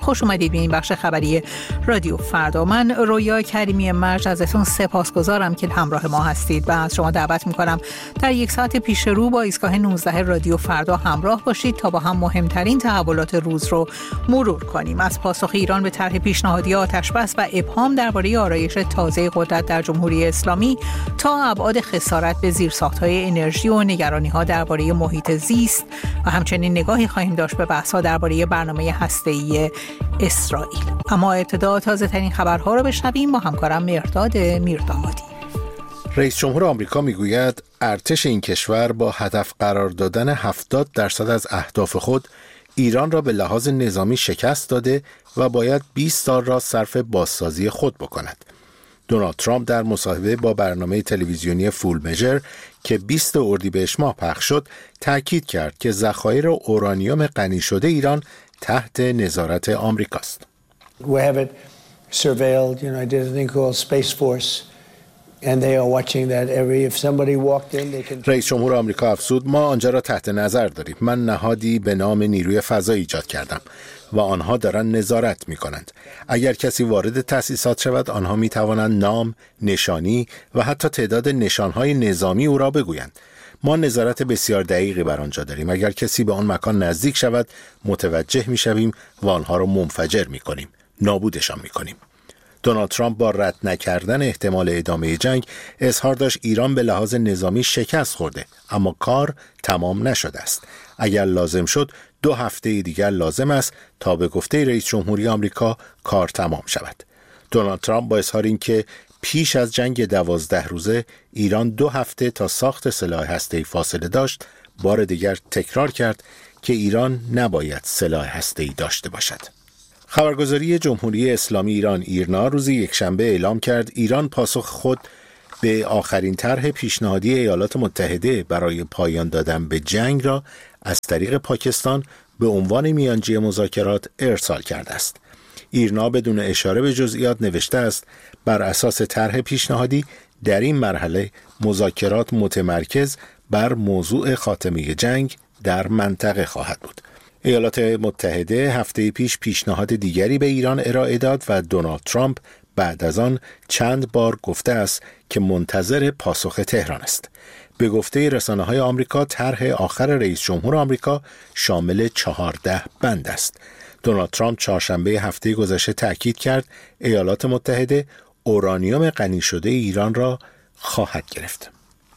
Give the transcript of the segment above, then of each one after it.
خوش اومدید به این بخش خبری رادیو فردا. من رویا کریمی مرج ازتون سپاسگزارم که همراه ما هستید و از شما دعوت میکنم در یک ساعت پیش رو با ایستگاه 19 رادیو فردا همراه باشید تا با هم مهمترین تحولات روز رو مرور کنیم. از پاسخ ایران به طرح پیشنهادی آتش‌بس و ابهام درباره آرایش تازه قدرت در جمهوری اسلامی تا ابعاد خسارت به زیرساخت‌های انرژی و نگرانی‌ها درباره محیط زیست و همچنین نگاهی خواهیم داشت به بحث‌ها درباره برنامه هسته‌ای اسرائیل. اما ابتدا تازه‌ترین خبرها را بشنویم با همکارم مرداد میردامادی. رئیس جمهور آمریکا میگوید ارتش این کشور با هدف قرار دادن 70% از اهداف خود ایران را به لحاظ نظامی شکست داده و باید 20 سال را صرف بازسازی خود بکند. دونالد ترامپ در مصاحبه با برنامه تلویزیونی فول مژر که 20 اردیبهشت ماه پخش شد تاکید کرد که ذخایر اورانیوم غنی شده ایران تحت نظارت آمریکاست. We have it surveilled. I did a thing called Space Force. And they are watching that if somebody walked in they can. رئیس جمهور آمریکا افزود ما آنجا را تحت نظر داریم. من نهادی به نام نیروی فضایی ایجاد کردم و آنها دارند نظارت می‌کنند. اگر کسی وارد تأسیسات شود آنها می‌توانند نام، نشانی و حتی تعداد نشانهای نظامی او را بگویند. ما نظارت بسیار دقیقی بر آنجا داریم. اگر کسی به آن مکان نزدیک شود متوجه می‌شویم و آنها را منفجر می‌کنیم. نابودشان می‌کنیم. دونالد ترامپ با رد نکردن احتمال ادامه جنگ اظهار داشت ایران به لحاظ نظامی شکست خورده اما کار تمام نشده است. اگر لازم شد 2 هفته دیگر لازم است تا به گفته رئیس جمهوری آمریکا کار تمام شود. دونالد ترامپ با اظهار اینکه پیش از جنگ 12 روزه ایران 2 هفته تا ساخت سلاح هسته‌ای فاصله داشت بار دیگر تکرار کرد که ایران نباید سلاح هسته‌ای داشته باشد. خبرگزاری جمهوری اسلامی ایران ایرنا روز یکشنبه اعلام کرد ایران پاسخ خود به آخرین طرح پیشنهادی ایالات متحده برای پایان دادن به جنگ را از طریق پاکستان به عنوان میانجی مذاکرات ارسال کرده است. ایرنا بدون اشاره به جزئیات نوشته است بر اساس طرح پیشنهادی در این مرحله مذاکرات متمرکز بر موضوع خاتمه جنگ در منطقه خواهد بود. ایالات متحده هفته پیش پیشنهاد دیگری به ایران ارائه داد و دونالد ترامپ بعد از آن چند بار گفته است که منتظر پاسخ تهران است. به گفته رسانه‌های آمریکا طرح آخر رئیس جمهور آمریکا شامل 14 بند است. دونالد ترامپ چهارشنبه هفته گذشته تاکید کرد ایالات متحده اورانیوم غنی شده ایران را خواهد گرفت.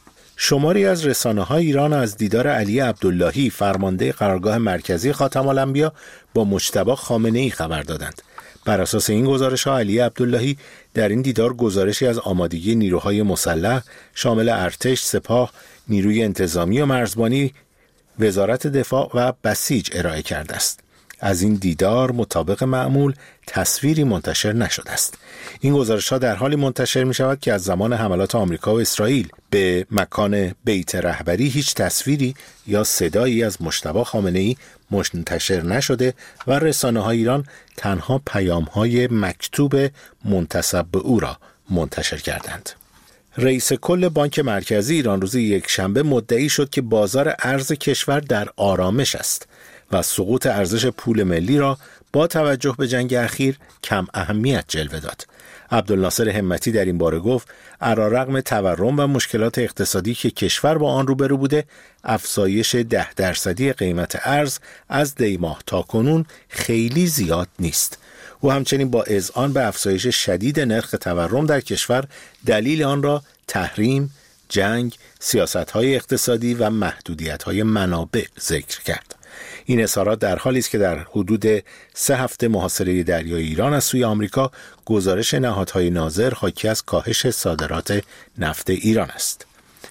شماری از رسانه‌های ایران از دیدار علی عبداللهی فرمانده قرارگاه مرکزی خاتم الانبیا با مجتبی خامنه‌ای خبر دادند. بر اساس این گزارش‌ها علی عبداللهی در این دیدار گزارشی از آمادگی نیروهای مسلح شامل ارتش، سپاه، نیروی انتظامی و مرزبانی، وزارت دفاع و بسیج ارائه کرده است. از این دیدار مطابق معمول تصویری منتشر نشده است. این گزارش‌ها در حالی منتشر می‌شود که از زمان حملات آمریکا و اسرائیل به مکان بیت رهبری هیچ تصویری یا صدایی از مجتبی خامنه‌ای منتشر نشده و رسانه‌های ایران تنها پیام‌های مکتوب منتسب به او را منتشر کردند. رئیس کل بانک مرکزی ایران روز یکشنبه مدعی شد که بازار ارز کشور در آرامش است و سقوط ارزش پول ملی را با توجه به جنگ اخیر کم اهمیت جلوه داد. عبدالناصر همتی در این باره گفت علیرغم تورم و مشکلات اقتصادی که کشور با آن روبرو بوده، افزایش 10% قیمت ارز از دی‌ماه تا کنون خیلی زیاد نیست. او همچنین با اذعان به افزایش شدید نرخ تورم در کشور دلیل آن را تحریم، جنگ، سیاست‌های اقتصادی و محدودیت‌های منابع ذکر کرد. این اظهارات در حالی است که در حدود 3 هفته محاصره دریایی ایران از سوی آمریکا گزارش نهادهای ناظر حاکی از کاهش صادرات نفت ایران است.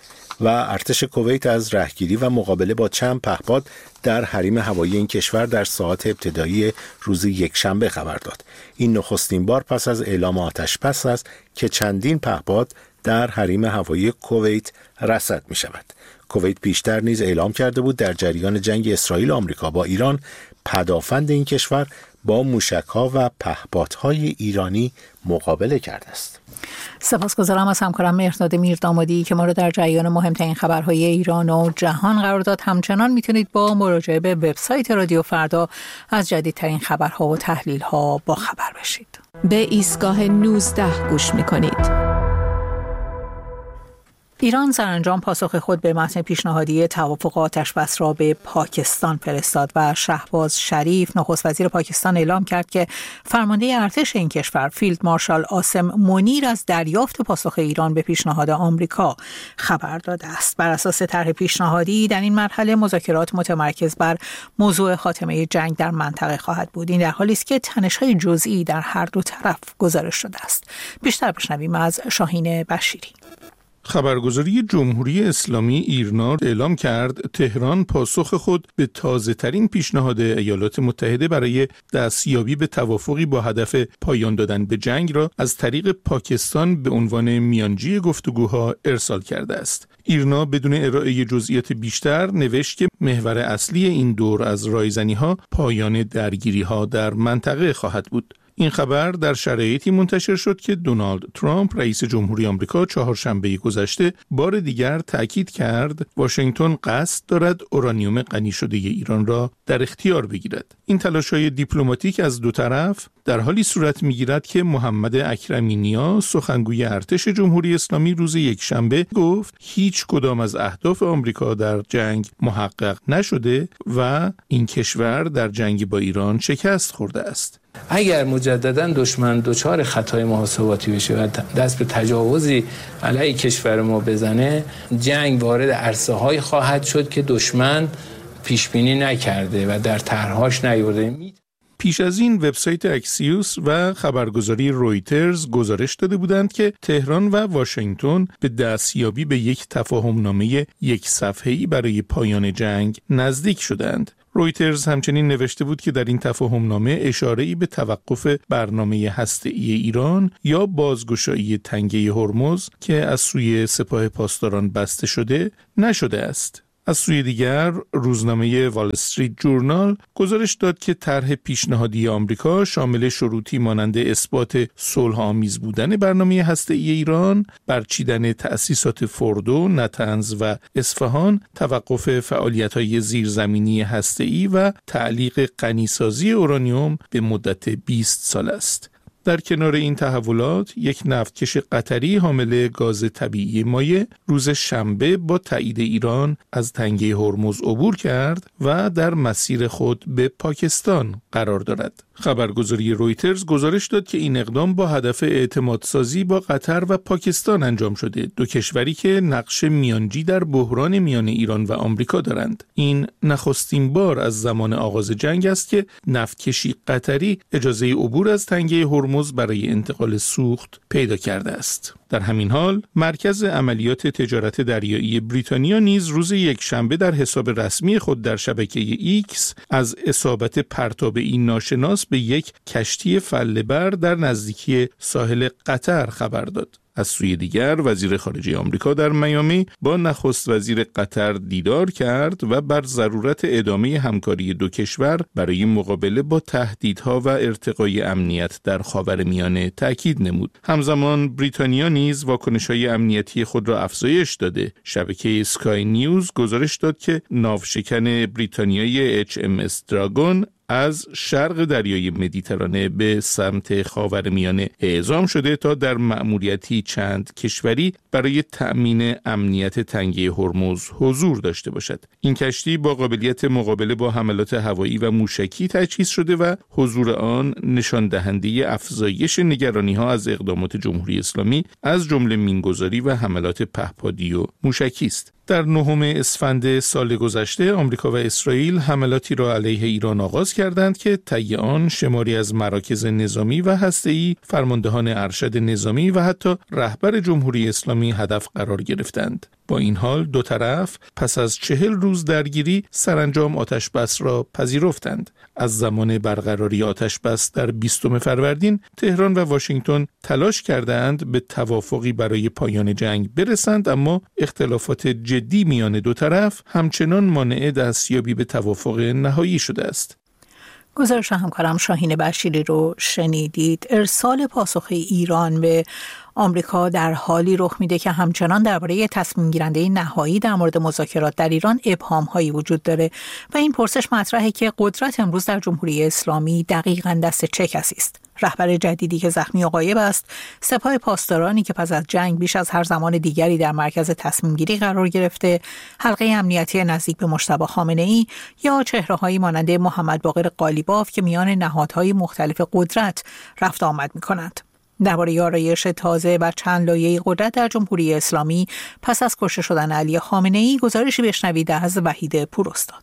و ارتش کویت از رهگیری و مقابله با چند پهپاد در حریم هوایی این کشور در ساعات ابتدایی روز یکشنبه خبر داد. این نخستین بار پس از اعلام آتش‌بس است که چندین پهپاد در حریم هوایی کویت رصد می شود. کویت پیشتر نیز اعلام کرده بود در جریان جنگ اسرائیل و آمریکا با ایران پدافند این کشور با موشک‌ها و پهپادهای ایرانی مقابله کرده است. سپاسگزارم از همکارم مهرداد میردامادی که ما را در جریان مهمترین خبرهای ایران و جهان قرار داد. همچنان میتونید با مراجعه به وبسایت رادیو فردا از جدیدترین خبرها و تحلیل‌ها با خبر بشید. به ایستگاه 19 گوش میکنید. ایران سرانجام پاسخ خود به متن پیشنهادی توافق آتش‌بس را به پاکستان فرستاد و شهباز شریف نخست وزیر پاکستان اعلام کرد که فرمانده ارتش این کشور فیلد مارشال عاصم منیر از دریافت پاسخ ایران به پیشنهاد آمریکا خبر داده است. بر اساس طرح پیشنهادی در این مرحله مذاکرات متمرکز بر موضوع خاتمه جنگ در منطقه خواهد بود. این در حالی است که تنش‌های جزئی در هر دو طرف گزارش شده است. بیشتر بشنویم از شاهین بشیری. خبرگزاری جمهوری اسلامی ایرنا اعلام کرد تهران پاسخ خود به تازه‌ترین پیشنهاد ایالات متحده برای دستیابی به توافقی با هدف پایان دادن به جنگ را از طریق پاکستان به عنوان میانجی گفتگوها ارسال کرده است. ایرنا بدون ارائه جزئیات بیشتر نوشت که محور اصلی این دور از رایزنی‌ها پایان درگیری‌ها در منطقه خواهد بود. این خبر در شرایطی منتشر شد که دونالد ترامپ رئیس جمهوری آمریکا چهارشنبه گذشته بار دیگر تأکید کرد واشنگتن قصد دارد اورانیوم غنی شده ایران را در اختیار بگیرد. این تلاش‌های دیپلماتیک از دو طرف در حالی صورت می‌گیرد که محمد اکرمی نیا سخنگوی ارتش جمهوری اسلامی روز یکشنبه گفت هیچ کدام از اهداف آمریکا در جنگ محقق نشده و این کشور در جنگ با ایران شکست خورده است. اگر مجددا دشمن دچار خطای محاسباتی بشه و دست به تجاوزی علیه کشور ما بزنه، جنگ وارد عرصه‌هایی خواهد شد که دشمن پیش بینی نکرده و در طرح‌هاش نیورده. پیش از این وبسایت اکسیوس و خبرگزاری رویترز گزارش داده بودند که تهران و واشنگتن به دستیابی به یک تفاهمنامه یک صفحه‌ای برای پایان جنگ نزدیک شدند. رویترز همچنین نوشته بود که در این تفاهمنامه اشاره‌ای به توقف برنامه هسته‌ای ایران یا بازگشایی تنگه هرمز که از سوی سپاه پاسداران بسته شده نشده است. از سوی دیگر روزنامه وال استریت جورنال گزارش داد که طرح پیشنهادی آمریکا شامل شروطی مانند اثبات صلح‌آمیز بودن برنامه هسته‌ای ایران، برچیدن تأسیسات فوردو، نتنز و اصفهان، توقف فعالیت‌های زیرزمینی هسته‌ای و تعلیق غنیسازی اورانیوم به مدت 20 سال است. در کنار این تحولات، یک نفتکش قطری حامل گاز طبیعی مایع روز شنبه با تایید ایران از تنگه هرمز عبور کرد و در مسیر خود به پاکستان قرار دارد. خبرگزاری رویترز گزارش داد که این اقدام با هدف اعتمادسازی با قطر و پاکستان انجام شده، دو کشوری که نقش میانجی در بحران میان ایران و آمریکا دارند. این نخستین بار از زمان آغاز جنگ است که نفتکشی قطری اجازه عبور از تنگه هرمز برای انتقال سوخت پیدا کرده است. در همین حال، مرکز عملیات تجارت دریایی بریتانیا نیز روز یکشنبه در حساب رسمی خود در شبکه ایکس از اصابت پرتابهای ناشناس به یک کشتی فله‌بر در نزدیکی ساحل قطر خبر داد. از سوی دیگر وزیر خارجه آمریکا در میامی با نخست وزیر قطر دیدار کرد و بر ضرورت ادامه همکاری دو کشور برای مقابله با تهدیدها و ارتقای امنیت در خاورمیانه تأکید نمود. همزمان بریتانیا نیز واکنش‌های امنیتی خود را افزایش داده. شبکه اسکای نیوز گزارش داد که ناوشکن بریتانیایی HMS دراگون از شرق دریای مدیترانه به سمت خاورمیانه اعزام شده تا در مأموریتی چند کشوری برای تأمین امنیت تنگه هرمز حضور داشته باشد. این کشتی با قابلیت مقابله با حملات هوایی و موشکی تجهیز شده و حضور آن نشان دهنده افزایش نگرانی‌ها از اقدامات جمهوری اسلامی از جمله مینگذاری و حملات پهپادی و موشکی است. در 9 اسفند سال گذشته آمریکا و اسرائیل حملاتی را علیه ایران آغاز کردند که طی آن شماری از مراکز نظامی و هسته‌ای، فرماندهان ارشد نظامی و حتی رهبر جمهوری اسلامی هدف قرار گرفتند. با این حال دو طرف پس از 40 روز درگیری سرانجام آتش‌بس را پذیرفتند. از زمان برقراری آتش‌بس در 20 فروردین تهران و واشنگتن تلاش کردند به توافقی برای پایان جنگ برسند، اما اختلافات جدی میان دو طرف همچنان مانع دستیابی به توافق نهایی شده است. گزارش همکارم شاهین بشیری رو شنیدید. ارسال پاسخ ایران به آمریکا در حالی رخ میده که همچنان درباره تصمیم گیرنده نهایی در مورد مذاکرات در ایران ابهام‌هایی وجود داره و این پرسش مطرحه که قدرت امروز در جمهوری اسلامی دقیقاً دست چه کسی است؟ رهبر جدیدی که زخمی و غایب است، سپاه پاسدارانی که پس از جنگ بیش از هر زمان دیگری در مرکز تصمیم گیری قرار گرفته، حلقه امنیتی نزدیک به مجتبی خامنه‌ای یا چهره‌هایی مانند محمد باقر قالیباف که میان نهادهای مختلف قدرت رفت آمد می‌کنند. درباره آرایش تازه و چند لایه‌ای قدرت در جمهوری اسلامی پس از کشته شدن علی خامنه‌ای گزارشی بشنوید از وحید پوراستاد.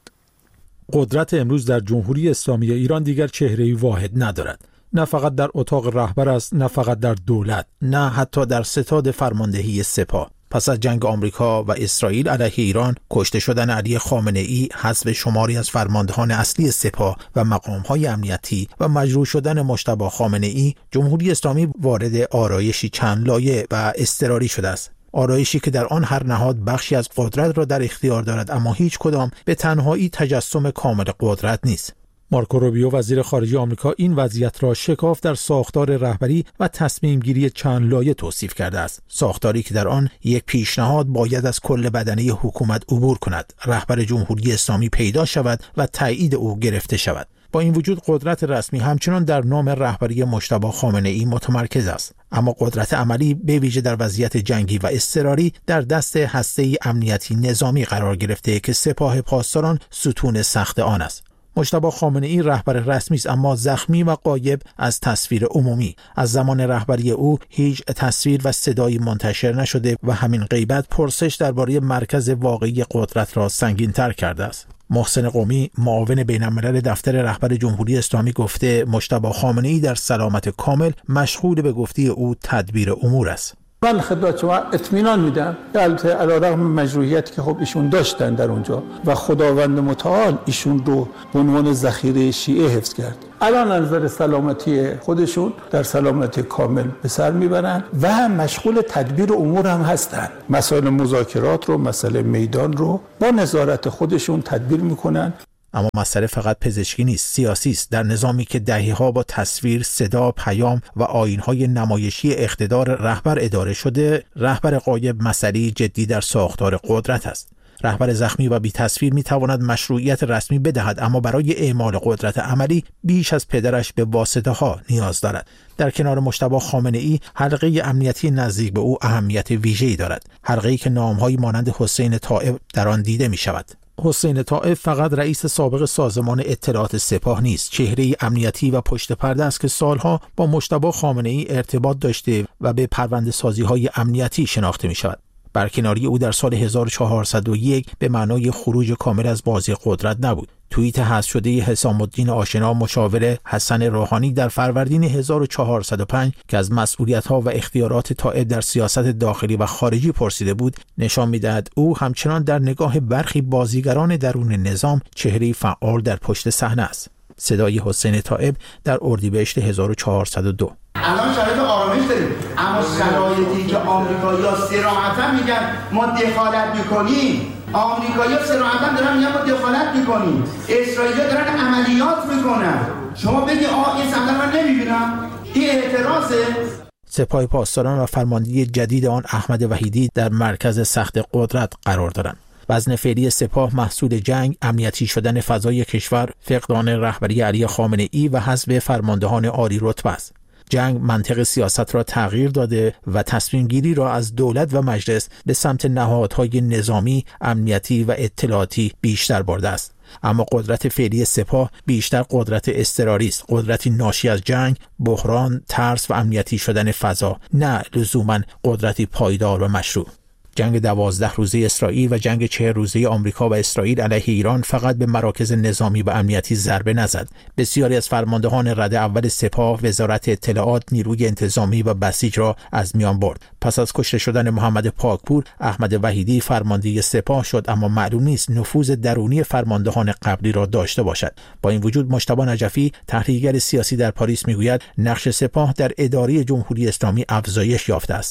قدرت امروز در جمهوری اسلامی ایران دیگر چهره‌ای واحد ندارد. نه فقط در اتاق رهبر است، نه فقط در دولت، نه حتی در ستاد فرماندهی سپاه. پس از جنگ آمریکا و اسرائیل علیه ایران، کشته شدن علی خامنه‌ای، حذف شماری از فرماندهان اصلی سپاه و مقام‌های امنیتی و مجروح شدن مجتبی خامنه‌ای، جمهوری اسلامی وارد آرایشی چند لایه و اضطراری شده است. آرایشی که در آن هر نهاد بخشی از قدرت را در اختیار دارد، اما هیچ کدام به تنهایی تجسم کامل قدرت نیست. مارکو روبیو وزیر خارجه آمریکا این وضعیت را شکاف در ساختار رهبری و تصمیم گیری چند لایه توصیف کرده است. ساختاری که در آن یک پیشنهاد باید از کل بدنه حکومت عبور کند، رهبر جمهوری اسلامی پیدا شود و تایید او گرفته شود. با این وجود قدرت رسمی همچنان در نام رهبری مجتبی خامنه‌ای متمرکز است، اما قدرت عملی به ویژه در وضعیت جنگی و اضطراری در دست هسته امنیتی نظامی قرار گرفته که سپاه پاسداران ستون سخت آن است. مجتبی خامنه‌ای رهبر رسمی است، اما زخمی و غایب از تصویر عمومی. از زمان رهبری او هیچ تصویر و صدایی منتشر نشده و همین غیبت پرسش درباره مرکز واقعی قدرت را سنگین‌تر کرده است. محسن قومی، معاون بین‌الملل دفتر رهبر جمهوری اسلامی، گفته مجتبی خامنه‌ای در سلامت کامل مشغول به گفته او تدبیر امور است. من خدمت شما اطمینان میدم که البته علیرغم مجروحیتی که خب ایشون داشتن در اونجا و خداوند متعال ایشون رو به عنوان ذخیره شیعه حفظ کرد، الان از نظر سلامتی خودشون در سلامتی کامل به سر میبرن و مشغول تدبیر امور هم هستن. مسائل مذاکرات رو، مسئله میدان رو با نظارت خودشون تدبیر میکنن. اما مسئله فقط پزشکی نیست، سیاسی است. در نظامی که دهه‌ها با تصویر، صدا، پیام و آیین‌های نمایشی اقتدار رهبر اداره شده، رهبر غایب مسئله جدی در ساختار قدرت است. رهبر زخمی و بی تصویر می تواند مشروعیت رسمی بدهد، اما برای اعمال قدرت عملی بیش از پدرش به واسطه ها نیاز دارد. در کنار مجتبی خامنه‌ای، حلقه امنیتی نزدیک به او اهمیت ویژه‌ای دارد. حلقه‌ای که نام‌هایی مانند حسین طائب در آن دیده می شود. حسین طائب فقط رئیس سابق سازمان اطلاعات سپاه نیست، چهره امنیتی و پشت پرده است که سالها با مجتبی خامنه‌ای ارتباط داشته و به پرونده‌سازی‌های امنیتی شناخته می شود. برکناری او در سال 1401 به معنای خروج کامل از بازی قدرت نبود. توییت حذف شده حسام الدین آشنا، مشاور حسن روحانی، در فروردین 1405 که از مسئولیت‌ها و اختیارات طائب در سیاست داخلی و خارجی پرسیده بود، نشان می‌دهد او همچنان در نگاه برخی بازیگران درون نظام چهره‌ای فعال در پشت صحنه است. صدای حسین طائب در اردیبهشت 1402. الان شرایط آرامش داریم، اما شرایطی که آمریکایی‌ها صراحتاً میگن ما دخالت می‌کنیم، آمریکایی‌ها صراحتاً دارن میگن ما دخالت می‌کنیم، اسرائیلی‌ها دارن عملیات می‌کنن. شما بگی این صحنه رو نمی‌بینم؟ این اعتراضه. سپاه پاسداران و فرمانده جدید آن احمد وحیدی در مرکز سخت قدرت قرار دارند. وزن فعلی سپاه محصول جنگ، امنیتی شدن فضای کشور، فقدان رهبری علی خامنه‌ای و حذف فرماندهان عالی رتبه است. جنگ منطق سیاست را تغییر داده و تصمیم گیری را از دولت و مجلس به سمت نهادهای نظامی، امنیتی و اطلاعاتی بیشتر برده است. اما قدرت فعلی سپاه بیشتر قدرت اضطراری است، قدرتی ناشی از جنگ، بحران، ترس و امنیتی شدن فضا، نه لزوما قدرتی پایدار و مشروع. جنگ 12 روزه اسرائیل و جنگ 40 روزه آمریکا و اسرائیل علیه ایران فقط به مراکز نظامی و امنیتی ضربه نزد. بسیاری از فرماندهان رده اول سپاه، وزارت اطلاعات، نیروی انتظامی و بسیج را از میان برد. پس از کشته شدن محمد پاکپور، احمد وحیدی فرمانده سپاه شد، اما معلوم نیست نفوذ درونی فرماندهان قبلی را داشته باشد. با این وجود مجتبی نجفی، تحلیلگر سیاسی در پاریس، میگوید نقش سپاه در اداره جمهوری اسلامی افزایش یافته است.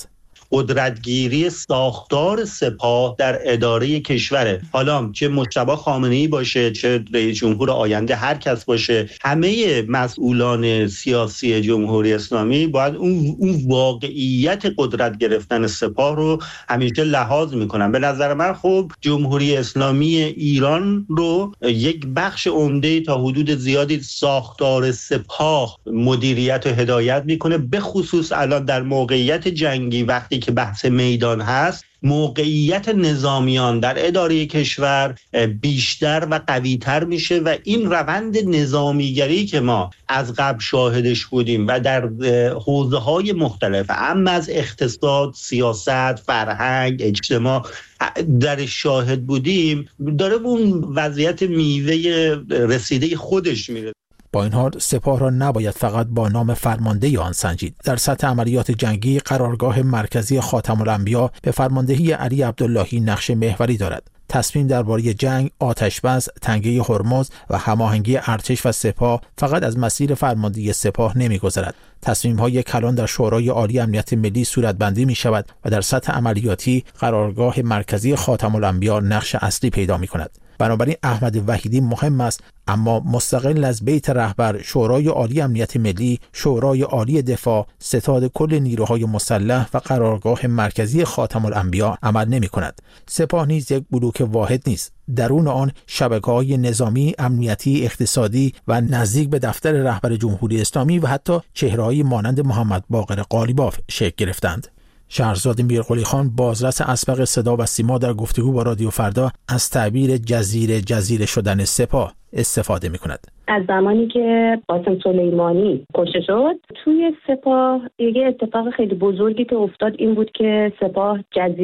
قدرتگیری ساختار سپاه در اداره کشوره. حالا چه مجتبی خامنه‌ای باشه، چه رئیس جمهور آینده، هر کس باشه، همه مسئولان سیاسی جمهوری اسلامی باید اون واقعیت قدرت گرفتن سپاه رو همیشه لحاظ میکنن. به نظر من خب جمهوری اسلامی ایران رو یک بخش عمده تا حدود زیادی ساختار سپاه مدیریت و هدایت میکنه، به خصوص الان در موقعیت جنگی وقتی که بحث میدان هست، موقعیت نظامیان در اداره کشور بیشتر و قوی‌تر میشه و این روند نظامیگری که ما از قبل شاهدش بودیم و در حوزه‌های مختلف اما از اقتصاد، سیاست، فرهنگ، اجتماع در شاهد بودیم، داره اون وضعیت میوه رسیده خودش میره. با این حال سپاه را نباید فقط با نام فرمانده آن سنجید. در سطح عملیات جنگی قرارگاه مرکزی خاتم الانبیا به فرماندهی علی عبداللهی نقش محوری دارد. تصمیم درباره جنگ، آتش‌بس، تنگه هرمز و هماهنگی ارتش و سپاه فقط از مسیر فرماندهی سپاه نمی‌گذرد. تصمیم‌های کلان در شورای عالی امنیت ملی صورتبندی می‌شود و در سطح عملیاتی قرارگاه مرکزی خاتم الانبیا نقش اصلی پیدا می‌کند. بنابراین احمد وحیدی مهم است، اما مستقل از بیت رهبر، شورای عالی امنیت ملی، شورای عالی دفاع، ستاد کل نیروهای مسلح و قرارگاه مرکزی خاتم الانبیا عمل نمی‌کند. سپاه نیز یک بلوک واحد نیست. درون آن شبکه‌های نظامی، امنیتی، اقتصادی و نزدیک به دفتر رهبر جمهوری اسلامی و حتی چهره‌هایی مانند محمد باقر قالیباف شکل گرفتند. شهرزاد میرقلی خان، بازرس اسبق صدا و سیما، در گفتگو با رادیو فردا از تعبیر جزیره شدن سپاه استفاده می‌کند. از زمانی که قاسم سلیمانی کشته شد توی سپاه یه اتفاق خیلی بزرگی که افتاد این بود که سپاه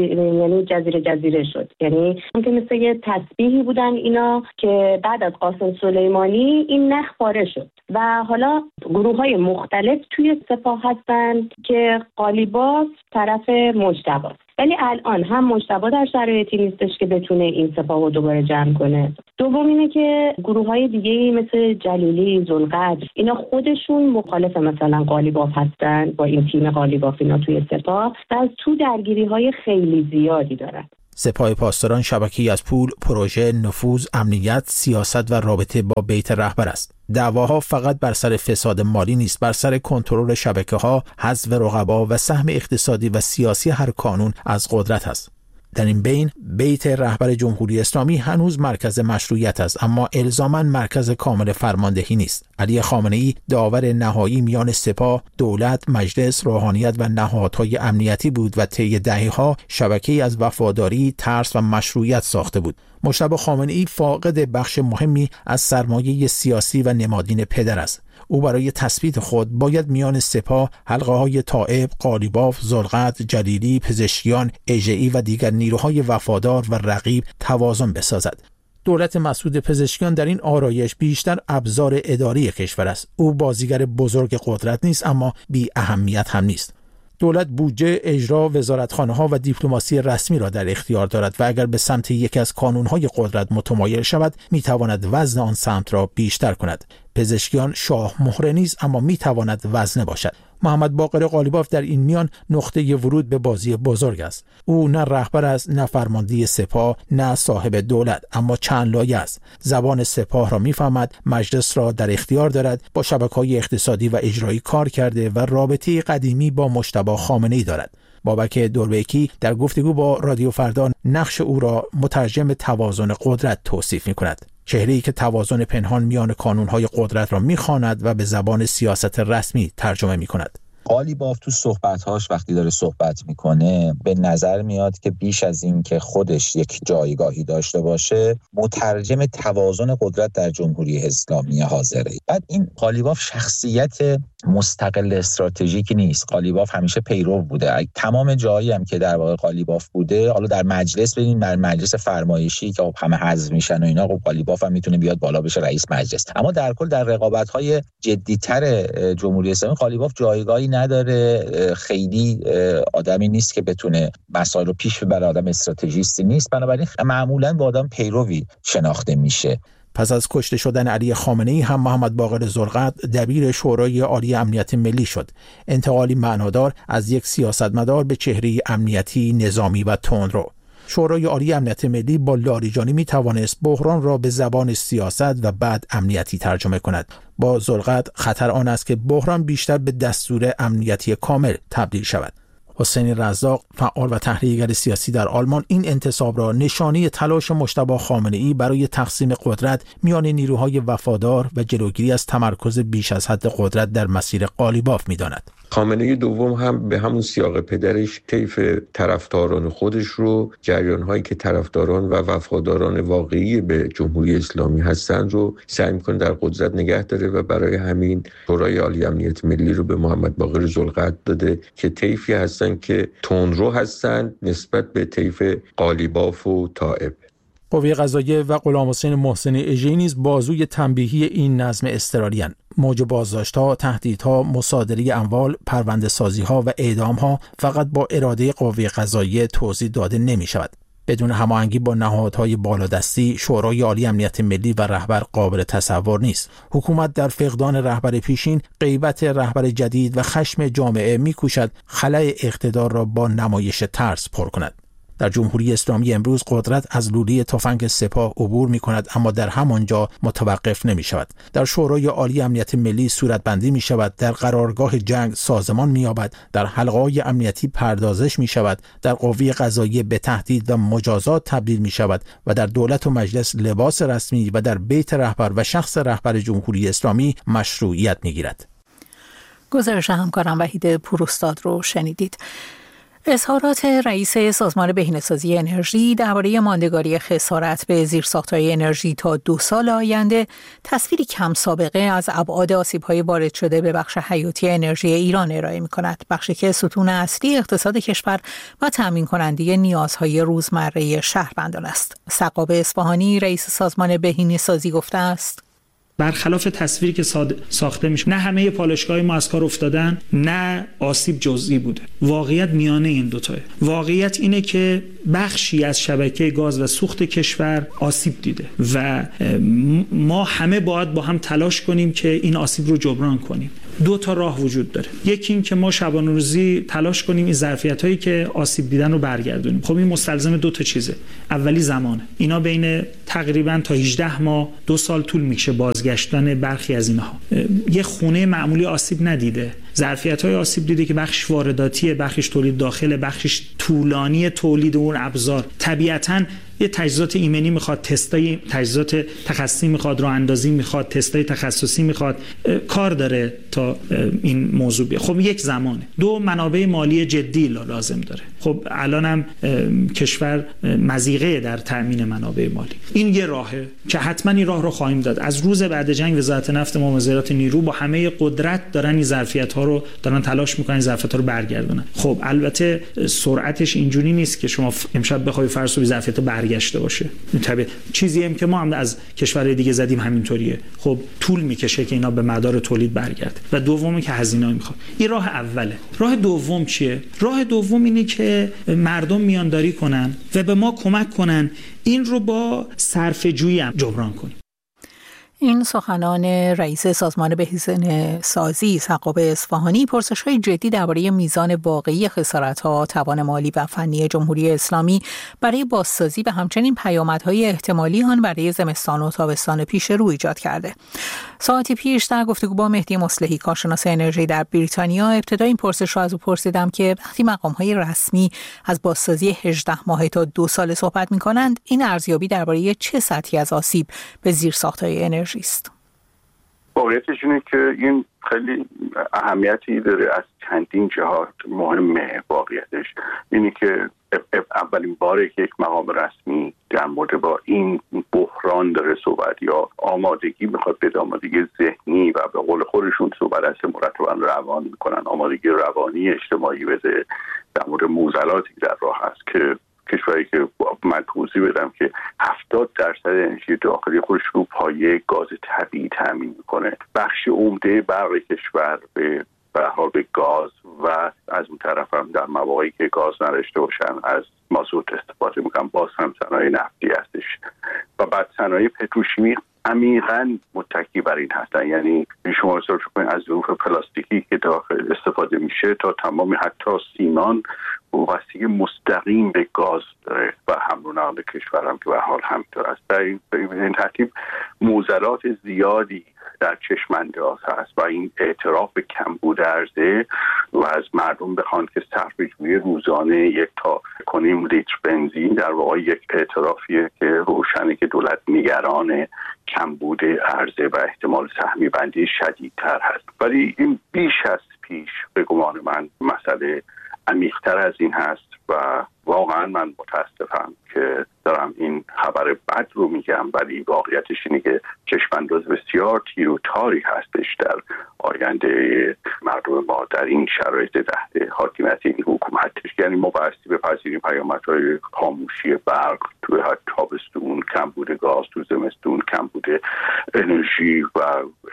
جزیره شد. یعنی که مثل یه تسبیحی بودن اینا که بعد از قاسم سلیمانی این نخ پاره شد و حالا گروه‌های مختلف توی سپاه هستند که قالیباف طرف مجتبی، ولی الان هم مجتبی در شرایطی نیستش که بتونه این سپاه رو دوباره جمع کنه. دوم اینه که گروه‌های دیگه‌ای مثل جلیلی، ذوالقدر، اینا خودشون مخالف مثلا قالیباف هستن با این تیم قالیباف اینا توی سپاه و از تو درگیری‌های خیلی زیادی دارن. سپاه پاسداران شبکه‌ای از پول، پروژه، نفوذ، امنیت، سیاست و رابطه با بیت رهبر است. دعواها فقط بر سر فساد مالی نیست، بر سر کنترل شبکه‌ها، حذف رقبا و سهم اقتصادی و سیاسی هر کانون از قدرت است. در این بین بیت رهبر جمهوری اسلامی هنوز مرکز مشروعیت است، اما الزاماً مرکز کامل فرماندهی نیست. علی خامنه‌ای داور نهایی میان سپاه، دولت، مجلس، روحانیت و نهادهای امنیتی بود و طی دهه‌ها شبکه‌ای از وفاداری، ترس و مشروعیت ساخته بود. مجتبی خامنه‌ای فاقد بخش مهمی از سرمایه سیاسی و نمادین پدر است. او برای تثبیت خود باید میان سپاه، حلقه‌های طائب، قالیباف، ذوالقدر، جلیلی، پزشکیان، اژه‌ای و دیگر نیروهای وفادار و رقیب توازن بسازد. دولت مسعود پزشکیان در این آرایش بیشتر ابزار اداری کشور است. او بازیگر بزرگ قدرت نیست، اما بی اهمیت هم نیست. دولت بودجه، اجرا، وزارتخانه‌ها و دیپلماسی رسمی را در اختیار دارد و اگر به سمت یکی از کانون‌های قدرت متمایل شود، می‌تواند وزن آن سمت را بیشتر کند. پزشکیان شاه مهره نیست، اما می‌تواند وزنه باشد. محمد باقر قالیباف در این میان نقطه ورود به بازی بزرگ است. او نه رهبر است، نه فرمانده سپاه، نه صاحب دولت، اما چند لایه است. زبان سپاه را میفهمد، مجلس را در اختیار دارد، با شبکه‌های اقتصادی و اجرایی کار کرده و رابطه قدیمی با مجتبی خامنه‌ای دارد. بابک دوربیکی در گفتگو با رادیو فردا نقش او را مترجم توازن قدرت توصیف می‌کند. چهره‌ای که توازن پنهان میان کانون‌های قدرت را می‌خواند و به زبان سیاست رسمی ترجمه می‌کند. قالیباف تو صحبت‌هاش وقتی داره صحبت میکنه به نظر میاد که بیش از این که خودش یک جایگاهی داشته باشه، مترجم توازن قدرت در جمهوری اسلامی حاضره. بعد این قالیباف شخصیت مستقل استراتژیکی نیست. قالیباف همیشه پیرو بوده. تمام جایی هم که در واقع قالیباف بوده، حالا در مجلس ببینید، در مجلس فرمایشی که همه حذف میشن و اینا، قالیباف هم میتونه بیاد بالا بشه رئیس مجلس. اما در کل در رقابت‌های جدی‌تر جمهوری اسلامی قالیباف جایگاهی نداره. خیلی آدمی نیست که بتونه مسائل رو پیش ببره، آدم استراتژیستی نیست، بنابراین معمولاً با آدم پیروی شناخته میشه. پس از کشته شدن علی خامنه‌ای هم محمد باقر زرقد دبیر شورای عالی امنیت ملی شد. انتقالی معنادار از یک سیاستمدار به چهره امنیتی، نظامی و تندرو. شورای عالی امنیت ملی با لاریجانی می توانست بحران را به زبان سیاست و بعد امنیتی ترجمه کند. با زرقد خطر آن است که بحران بیشتر به دستور امنیتی کامل تبدیل شود. حسین رزاق، فعال و تحلیلگر سیاسی در آلمان، این انتصاب را نشانه تلاش مجتبی خامنه‌ای برای تقسیم قدرت میان نیروهای وفادار و جلوگیری از تمرکز بیش از حد قدرت در مسیر قالیباف می‌داند. خامنه‌ای دوم هم به همون سیاق پدرش طیف طرفداران خودش رو، جریان‌هایی که طرفداران و وفاداران واقعی به جمهوری اسلامی هستند رو سعی می‌کنه در قدرت نگه داره و برای همین شورای عالی امنیت ملی رو به محمد باقر زرقد داده که طیفی هستن که تندرو هستن نسبت به طیف قالیباف و تائب. قوه قضاییه و غلامحسین محسن اژه‌ای نیز بازوی تنبیهی این نظم اضطراری‌اند. موج بازداشت‌ها، تهدیدها، مصادره اموال، پرونده‌سازی‌ها و اعدام‌ها فقط با اراده قوه قضاییه توضیح داده نمی‌شود. بدون هماهنگی با نهادهای بالادستی، شورای عالی امنیت ملی و رهبر قابل تصور نیست. حکومت در فقدان رهبر پیشین، غیبت رهبر جدید و خشم جامعه می‌کوشد خلأ اقتدار را با نمایش ترس پر کند. در جمهوری اسلامی امروز قدرت از لوله تفنگ سپاه عبور می‌کند، اما در همانجا متوقف نمی‌شود. در شورای عالی امنیت ملی صورتبندی می‌شود، در قرارگاه جنگ سازمان می‌یابد، در حلقه‌های امنیتی پردازش می‌شود، در قوه قضاییه به تهدید و مجازات تبدیل می‌شود و در دولت و مجلس لباس رسمی و در بیت رهبر و شخص رهبر جمهوری اسلامی مشروعیت می‌گیرد. گزارش همکارم وحید پوراستاد رو شنیدید. اظهارات رئیس سازمان بهینه‌سازی انرژی درباره ماندگاری خسارت به زیرساخت‌های انرژی تا 2 سال آینده تصویری کم سابقه از ابعاد آسیب‌های وارد شده به بخش حیاتی انرژی ایران ارائه می‌کند، بخشی که ستون اصلی اقتصاد کشور و تامین کننده نیازهای روزمره شهروندان است. سقاب اصفهانی، رئیس سازمان بهینه‌سازی، گفته است: برخلاف تصویری که ساخته میشه، نه همه پالایشگاه ما از کار افتادن، نه آسیب جزئی بوده. واقعیت میانه این دوتاه. واقعیت اینه که بخشی از شبکه گاز و سوخت کشور آسیب دیده و ما همه باید با هم تلاش کنیم که این آسیب رو جبران کنیم. 2 تا راه وجود داره. یکی این که ما شبانه روزی تلاش کنیم این ظرفیت‌هایی که آسیب دیدن رو برگردونیم. خب این مستلزم 2 تا چیزه. اولی زمانه. اینا بین تقریبا تا 18 ماه 2 سال طول میکشه بازگشتن برخی از اینها. یه خونه معمولی آسیب ندیده. ظرفیت‌های آسیب دیده که بخش وارداتیه، بخشش تولید داخله، بخشش طولانی تولید اون ابزار. طبیعتاً یه تجهیزات ایمنی میخواد، تستای تجهیزات تخصصی میخواد، راه اندازی میخواد، تستای تخصصی میخواد، کار داره تا این موضوع بیاد. خب یک زمانه. 2 منابع مالی جدی لازم داره. خب الانم کشور مضیقه در تامین منابع مالی. این یه راهه که حتما این راه رو خواهیم داد. از روز بعد جنگ وزارت نفت ما وزارت نیرو با همه قدرت دارن این ظرفیت‌ها رو دارن تلاش میکنن این ظرفیت‌ها رو برگردونن. خب البته سرعتش اینجوری نیست که شما امشب بخوای فرض کنید ظرفیت برگشته باشه. طبعا چیزی هم که ما هم از کشورهای دیگه زدیم همینطوریه. خب طول میکشه که اینا به مدار تولید برگرده. و دومی که هزینه میخواد. این راه اوله. راه دوم چیه؟ راه دوم اینه که مردم میانداری کنن و به ما کمک کنن این رو با صرفه‌جویی هم جبران کنیم. این سخنان رئیس سازمان بهینه‌سازی سقاب اصفهانی پرسش‌های جدی درباره میزان واقعی خسارت‌ها، توان مالی و فنی جمهوری اسلامی برای بازسازی و همچنین پیامدهای احتمالی آن برای زمستان و تابستان پیش رو ایجاد کرده. ساعتی پیش در گفتگو با مهدی مصلحی، کارشناس انرژی در بریتانیا، ابتدا این پرسش را از او پرسیدم که وقتی مقام‌های رسمی از بازسازی 18 ماهه تا 2 ساله صحبت می‌کنند، این ارزیابی درباره چه سطحی از آسیب به زیرساخت‌های انرژی است؟ واقعیتش اینه که این خیلی اهمیتی داره از چندین جهات. مهمه واقعیتش اینه که اولین باره که یک مقام رسمی در مورد با این بحران داره صحبت یا آمادگی میخواد به آمادگی ذهنی و به قول خودشون صحبت از مرتبا روان میکنن، آمادگی روانی اجتماعی بده در مورد معضلاتی در راه هست که کشوری که من توضیح بدم که 70% انرژی داخلی خودش رو پایه گاز طبیعی تامین میکنه. بخش عمده برق کشور به گاز و از اون طرف هم در مواقعی که گاز نداشته باشن از مازوت استفاده میکنن. باز هم صنایع نفتی هستش و بعد صنایع پتروشیمی عمیقاً متکی بر این هستن. یعنی شما حساب کنید از ظروف پلاستیکی که داخل استفاده میشه تا تمام حتی سیمان وابستگی مستقیم به گاز داره و حمل و نقل کشور هم که به حال همینطور است. در این ترتیب معضلات زیادی در چشم‌انداز هست و این اعتراف به کمبود عرضه و از مردم بخوان که صرفه‌جویی روزانه 1 تا 1.5 لیتر بنزین در واقع یک اعترافیه که روشنه که دولت نگران کمبود عرضه و احتمال سهمی بندی شدیدتر هست. ولی این بیش از پیش به گمان من مسئله عمیق‌تر از این هست و واقعا من متاسفم که دارم این خبر بد رو میگم، ولی واقعیتش اینه که چشم‌انداز بسیار تیر و تاری هستش در آینده مردم ما در این شرایط تحت حاکمیت این حکومتش. یعنی ما بایستی بپذیریم پیامدهای خاموشی برق توی تابستون، کمبود گاز تو زمستون، کمبود انرژی و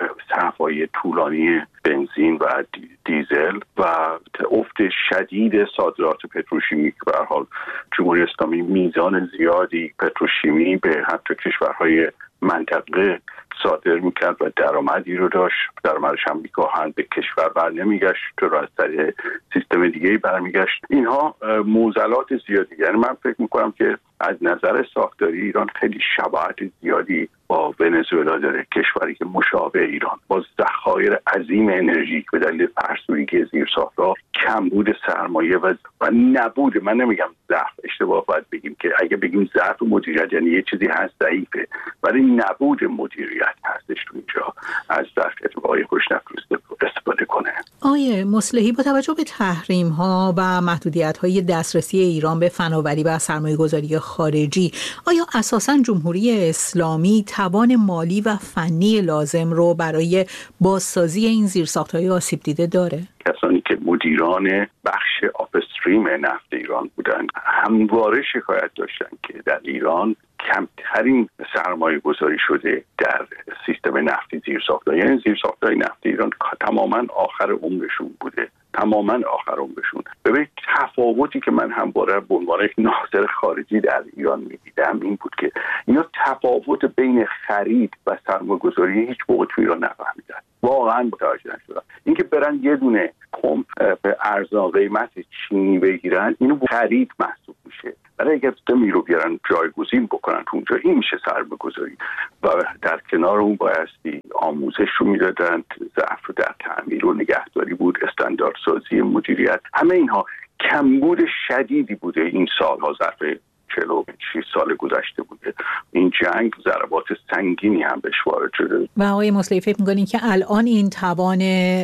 صفای طولانی بنزین و دیزل و افت شدید صادرات پتروشیمی که به هر حال جمهوری اسلامی میزان زیادی پتروشیمی به حتی کشورهای منطقه صادر میکرد و درآمدی رو داشت، درآمدش هم میگاهن به کشور بر نمیگشت، چرا از طریق سیستم دیگه برمیگشت. اینها معضلات زیادی. یعنی من فکر میکنم که از نظر ساختاری ایران خیلی شباهت زیادی با ونزوئلا داره، کشوری که مشابه ایران با ذخایر عظیم انرژی به دلیل فرسودگی زیرساخت‌ها، کمبود سرمایه و نبود، من نمیگم ضعف، اشتباه باید بگیم که اگه بگیم ضعف مدیریت یعنی یه چیزی هست ضعیفه، ولی نبود مدیریت هستش تو اینجا از ظرفیت آقای خوشنفس استفاده کنه. آقای مصلحی، با توجه به تحریم‌ها و محدودیت‌های دسترسی ایران به فناوری و سرمایه‌گذاری خارجی، آیا اساساً جمهوری اسلامی توان مالی و فنی لازم رو برای بازسازی این زیرساخت‌های آسیب دیده داره؟ کسانی که مدیران بخش آپستریم نفت ایران بودن همواره شکایت داشتن که در ایران کمترین سرمایه گذاری شده در سیستم نفتی زیرساخت‌ها. یعنی زیرساخت‌های نفتی ایران تماماً آخر عمرشون بوده، تماماً آخر عمرشون. ببین تفاوتی که من همواره به عنوان یک ناظر خارجی در ایران می‌دیدم این بود که اینا تفاوت بین خرید و سرمایه‌گذاری هیچ موقع تو ایران نفهمیدن. واقعاً متوجه نشدن. اینکه برن یه دونه پمپ به ارزان قیمت چینی بگیرن، اینو خرید محسوب میشه. برای اگر سیستمی رو بیارن جایگزین بکنن تو اونجا، این میشه سرمایه‌گذاری. و در کنار اون بایستی آموزش رو میدادن، ضعف رو در تعمیر و نگهداری بود، استانداردسازی مدیریت، همه اینها کمبود شدیدی بوده این سالها، ظرف 46 سال گذشته بوده. این جنگ ضربات سنگینی هم بهش وارد شده. و آقای مصلحی فکر می‌کنین که الان این توان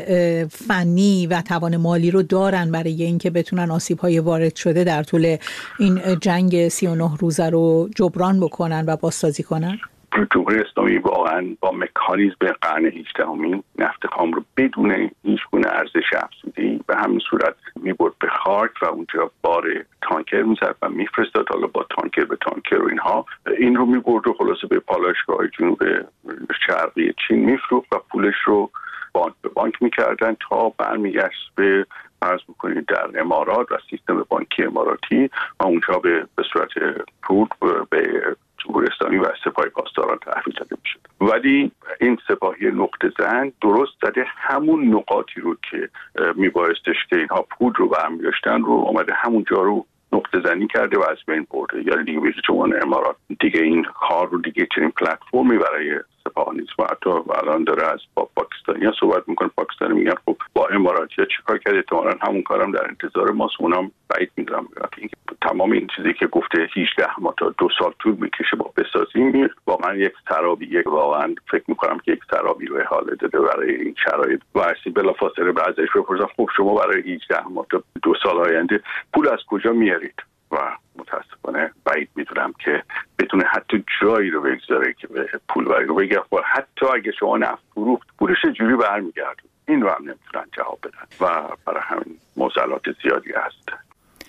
فنی و توان مالی رو دارن برای اینکه بتونن آسیب‌های وارد شده در طول این جنگ 39 روزه رو جبران بکنن و بازسازی کنن؟ جمهوری اسلامی واقعا با مکانیزم قرن 18 نفت خام رو بدون هیچ گونه ارزش افزوده‌ای به همین صورت می‌برد به خاک و اونجا بار تانکر می‌زد و می‌فرستاد، حالا با تانکر به تانکر و اینها، این رو می‌برد و خلاصه به پالایشگاه جنوب شرقی چین می‌فروخت و پولش رو بانک به بانک می‌کردن تا برمیگشت به فرض بکنید در امارات و سیستم بانکی اماراتی و اونجا به صورت پول به جمهوری اسلامی و سپاه پاسداران تحویل داده میشد. ولی این سپاهی نقطه زن درست زده همون نقاطی رو که میبایستش که اینها پول رو برمی‌داشتن رو اومده همون جا رو نقطه زنی کرده و از بین برده. یعنی دیگه مثل جمهوری امارات دیگه این کار رو دیگه چنین پلتفرمی برای سپاه نیست و حتی الان داره از با پاکستانی‌ها صحبت میکنه. پاکستانی میگن خب با اماراتی‌ها چیکار کرده، احتمالاً همون کارم در انتظار ماست. اونام بعید میدونم اینکه تمام این چیزی که گفته 18 ماه تا 2 سال طول میکشه با بسازیم، واقعا یک سرابی، واقعا فکر میکنم که یک سرابی رو احاله داده برای این شرایط. و اصلا بلافاصله به ازش بپرسم خب شما برای 18 ماه تا 2 سال آینده پول از کجا میارید؟ و متاسفانه بعید میدونم که بتونه حتی جایی رو بگذاره که به پول رو بگه حتی اگه شما نفت فروخت پولش چجوری برمیگرده. این رو هم نمیتونن جواب بدن و برای همین معضلات زیادی هست.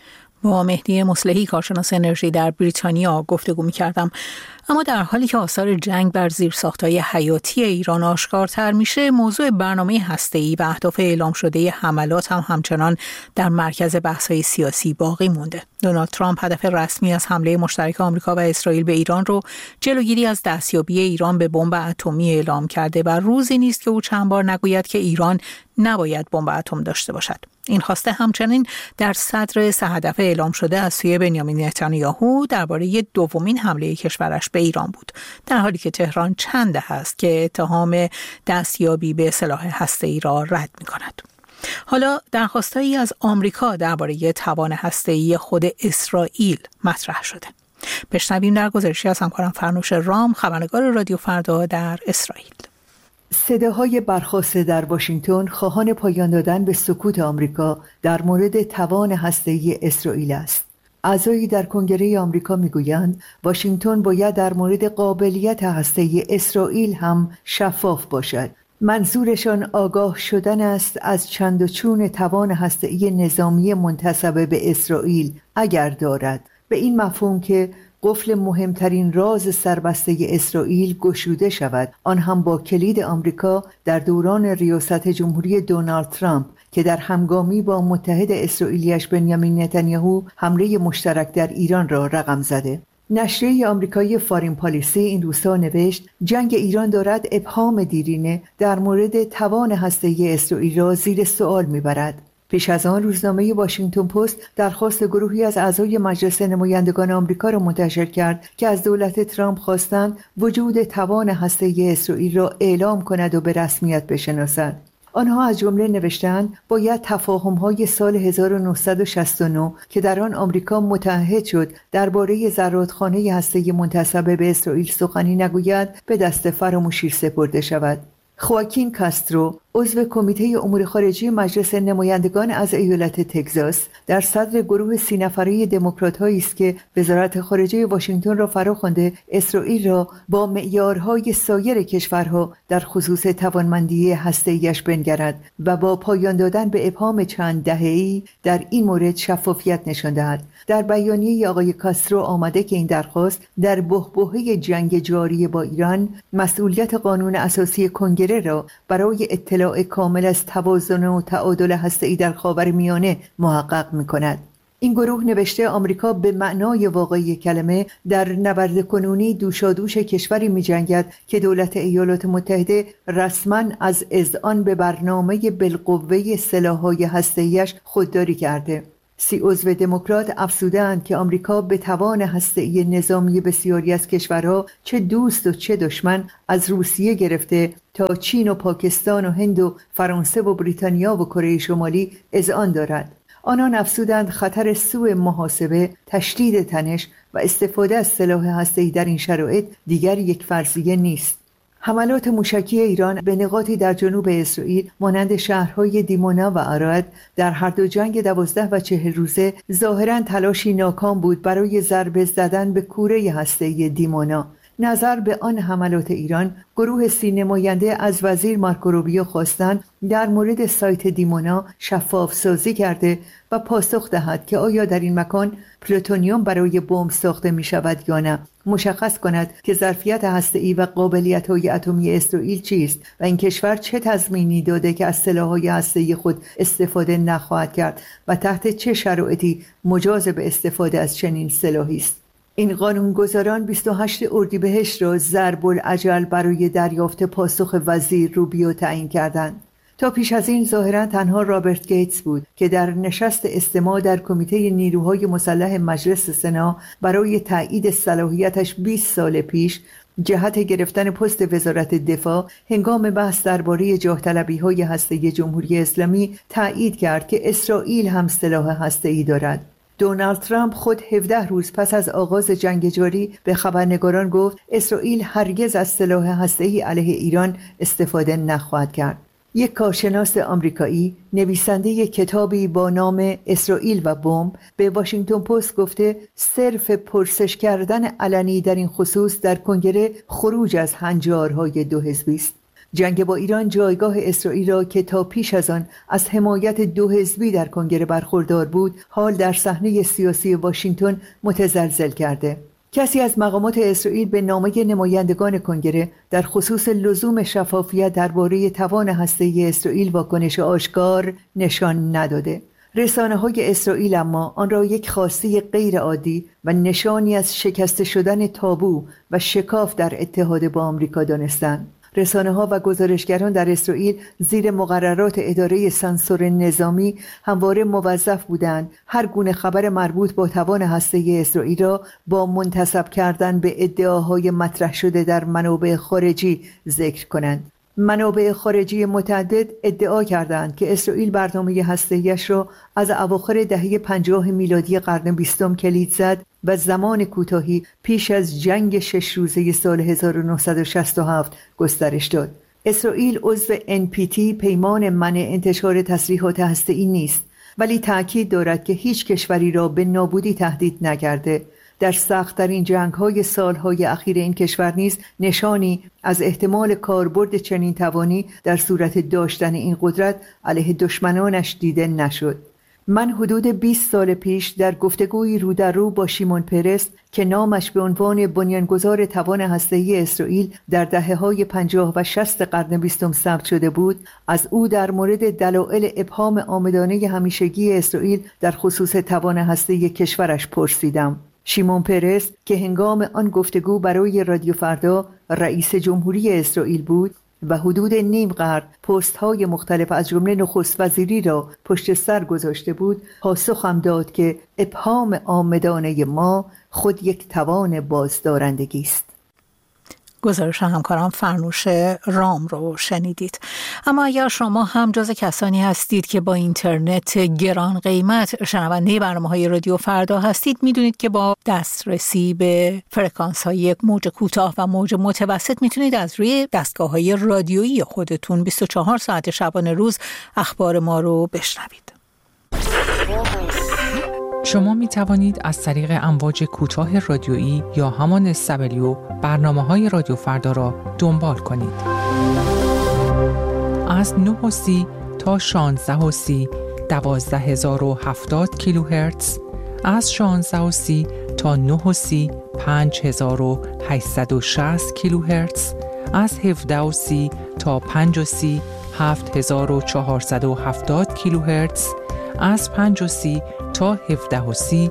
با مهدی مصلحی کارشناس انرژی در بریتانیا گفتگو می‌کردم. اما در حالی که آثار جنگ بر زیرساخت‌های حیاتی ایران آشکارتر میشه، موضوع برنامه هسته‌ای و اهداف اعلام شده حملات هم همچنان در مرکز بحث‌های سیاسی باقی مونده. دونالد ترامپ هدف رسمی از حمله مشترک آمریکا و اسرائیل به ایران رو جلوگیری از دستیابی ایران به بمب اتمی اعلام کرده و روزی نیست که او چند بار نگوید که ایران نباید بمب اتم داشته باشد. این خواسته همچنین در صدر 3 هدف اعلام شده از سوی بنیامین نتانیاهو درباره دومین حمله کشورش به ایران بود، در حالی که تهران چند است که اتهام دستیابی به سلاح هسته‌ای را رد می‌کند. حالا درخواستایی از آمریکا درباره توان هسته‌ای خود اسرائیل مطرح شده. بشنویم در گزارشی از همکارم فرنوش رام، خبرنگار رادیو فردا در اسرائیل. صداهای برخاسته در واشنگتن خواهان پایان دادن به سکوت آمریکا در مورد توان هسته‌ای اسرائیل است. اعضایی در کنگره آمریکا میگویند واشنگتن باید در مورد قابلیت هسته‌ای اسرائیل هم شفاف باشد. منظورشان آگاه شدن است از چند و چون توان هسته‌ای نظامی منتسب به اسرائیل اگر دارد، به این مفهوم که قفل مهمترین راز سربسته اسرائیل گشوده شود، آن هم با کلید آمریکا در دوران ریاست جمهوری دونالد ترامپ که در همگامی با متحد اسرائیلیش بنیامین نتانیاهو حمله مشترک در ایران را رقم زده. نشریه آمریکایی فارین پالیسی این روزها نوشت جنگ ایران دارد ابهام دیرینه در مورد توان هسته‌ای اسرائیل را زیر سوال میبرد. پیش از آن روزنامه واشنگتن پست درخواست گروهی از اعضای مجلس نمایندگان آمریکا را منتشر کرد که از دولت ترامپ خواستند وجود توان هسته‌ای اسرائیل را اعلام کند و به رسمیت بشناسد. آنها از جمله نوشتند باید تفاهم‌های سال 1969 که در آن آمریکا متعهد شد درباره زرادخانه هسته‌ای منتسب به اسرائیل سخنی نگوید به دست فراموشی سپرده شود. خواکین کاسترو، عضو کمیته امور خارجه مجلس نمایندگان از ایالت تگزاس، در صدر گروه 30 نفره دموکرات‌هایی است که وزارت خارجه واشنگتن را فراخوانده اسرائیل را با معیارهای سایر کشورها در خصوص توانمندی هسته‌ایش بنگرد و با پایان دادن به ابهام چند دهه‌ای در این مورد شفافیت نشان دهد. در بیانیه آقای کاسترو آمده که این درخواست در بحبوحه جنگ جاری با ایران مسئولیت قانون اساسی کنگره را برای اطلاع کامل از توازن و تعادل هسته‌ای در خاورمیانه محقق می‌کند. این گروه نوشته آمریکا به معنای واقعی کلمه در نبرد کنونی دوشادوش کشوری می‌جنگد که دولت ایالات متحده رسما از اذعان به برنامه بالقوه سلاح‌های هسته‌ایش خودداری کرده. 30 عضو دموکرات افزودند که آمریکا به توان هسته‌ای نظامی بسیاری از کشورها چه دوست و چه دشمن از روسیه گرفته تا چین و پاکستان و هند و فرانسه و بریتانیا و کره شمالی اذعان دارد. آنان افزودند خطر سوء محاسبه، تشدید تنش و استفاده از سلاح هسته‌ای در این شرایط دیگر یک فرضیه نیست. حملات موشکی ایران به نقاطی در جنوب اسرائیل مانند شهرهای دیمونا و عراد در هر دو جنگ 12 و 40 روزه ظاهراً تلاشی ناکام بود برای ضربه زدن به کوره هسته‌ای دیمونا. نظر به آن حملات ایران، گروه 30 نماینده از وزیر مارکو روبیو خواستند در مورد سایت دیمونا شفاف سازی کرده و پاسخ دهد که آیا در این مکان پلوتونیوم برای بمب ساخته می شود یا نه، مشخص کند که ظرفیت هسته‌ای و قابلیت‌های اتمی اسرائیل چیست و این کشور چه تضمینی داده که از سلاح‌های هسته‌ای خود استفاده نخواهد کرد و تحت چه شرایطی مجاز به استفاده از چنین سلاحی است. این قانونگذاران 28 اردیبهشت را ضرب الاجل برای دریافت پاسخ وزیر روبیو تعیین کردند. تا پیش از این ظاهراً تنها رابرت گیتس بود که در نشست استماع در کمیته نیروهای مسلح مجلس سنا برای تایید صلاحیتش 20 سال پیش جهت گرفتن پست وزارت دفاع هنگام بحث درباره جاه طلبی‌های هسته‌ای جمهوری اسلامی تایید کرد که اسرائیل هم سلاح هسته‌ای دارد. دونالد ترامپ خود 17 روز پس از آغاز جنگ جاری به خبرنگاران گفت اسرائیل هرگز از سلاح هسته‌ای علیه ایران استفاده نخواهد کرد. یک کارشناس آمریکایی نویسنده کتابی با نام اسرائیل و بمب به واشنگتن پست گفته صرف پرسش کردن علنی در این خصوص در کنگره خروج از هنجارهای دو حزبی است. جنگ با ایران جایگاه اسرائیل را که تا پیش از آن از حمایت دو حزبی در کنگره برخوردار بود، حال در صحنه سیاسی واشنگتن متزلزل کرده. کسی از مقامات اسرائیل به نامه نمایندگان کنگره در خصوص لزوم شفافیت درباره توان هسته‌ای اسرائیل واکنش آشکار نشان نداده. رسانه‌های اسرائیل اما آن را یک خواسته غیر عادی و نشانی از شکسته شدن تابو و شکاف در اتحاد با آمریکا دانستند. رسانه‌ها و گزارشگران در اسرائیل زیر مقررات اداره سانسور نظامی همواره موظف بودند هر گونه خبر مربوط با توان هسته‌ای اسرائیل را با منتسب کردن به ادعاهای مطرح شده در منابع خارجی ذکر کنند. منابع خارجی متعدد ادعا کردند که اسرائیل برنامه هسته‌ایش را از اواخر دهه 50 میلادی قرن 20 کلید زد و زمان کوتاهی پیش از جنگ 6 روزه سال 1967 گسترش داد. اسرائیل عضو NPT پیمان منع انتشار تسلیحات هسته‌ای نیست، ولی تأکید دارد که هیچ کشوری را به نابودی تهدید نکرده. در سخت‌ترین جنگ‌های سال‌های اخیر این کشور نیز نشانی از احتمال کاربرد چنین توانی در صورت داشتن این قدرت علیه دشمنانش دیده نشد. من حدود 20 سال پیش در گفتگوی رو در رو با شیمون پرس که نامش به عنوان بنیانگذار توان هسته‌ای اسرائیل در دهه‌های 50 و 60 قرن 20 ثبت شده بود، از او در مورد دلایل ابهام عامدانه همیشگی اسرائیل در خصوص توان هسته‌ای کشورش پرسیدم. شیمون پرس که هنگام آن گفتگو برای رادیو فردا رئیس جمهوری اسرائیل بود و حدود نیم قرن پست‌های مختلف از جمله نخست وزیری را پشت سر گذاشته بود، پاسخم داد که ابهام عامدانه ما خود یک توان بازدارندگی است. گزارش همکارم فرنوش رام رو شنیدید. اما اگر شما هم جز کسانی هستید که با اینترنت گران قیمت شنونده برنامه‌های رادیو فردا هستید، میدونید که با دسترسی به فرکانس‌های موج کوتاه و موج متوسط میتونید از روی دستگاه‌های رادیویی خودتون 24 ساعت شبانه روز اخبار ما رو بشنوید. شما می توانید از طریق امواج کوتاه رادیویی یا همان SW برنامه‌های رادیو فردا را دنبال کنید. از 9:30 تا 16:30 12070 کیلوهرتز، از 16:30 تا 9:30 5860 کیلوهرتز، از 17:30 تا 5:30 7470 کیلوهرتز، از 5:30 تا 17:30